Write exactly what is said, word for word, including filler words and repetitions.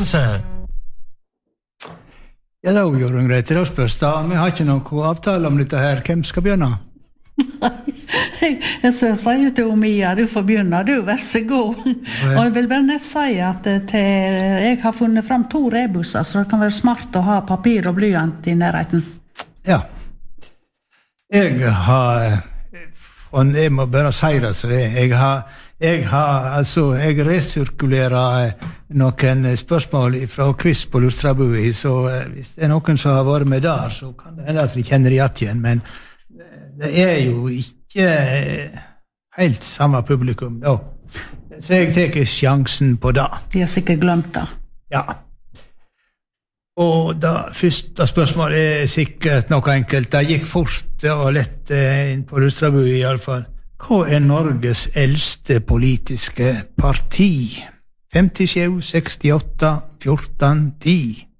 Hansen. Ja, da er jo greit til å spørs da. Vi har ikke noen avtale om dette her. Hvem skal begynne? Jeg skal si til Mia, du får begynne, du, vær så god. Og jeg vil bare nett si at til, jeg har funnet frem to rebusser, så det kan være smart å ha papir og blyant i nærheten. Ja. Jeg har, og jeg må bare si det, så det, jeg har, jeg har, altså, jeg resirkulerer noen spørsmål fra quiz på Lustrabui, så hvis det er noen som har vært med der, så kan det hende at de kjenner det igjen, men det er jo ikke helt samme publikum da. Så jeg teker sjansen på det. De har sikkert glemt det. Ja. Og da første spørsmålet er sikkert noe enkelt. Det gikk fort og lett inn på Lustrabui i alle fall. Hva er Norges eldste politiske parti? femtisju, sekstiåtte, fjorten, ti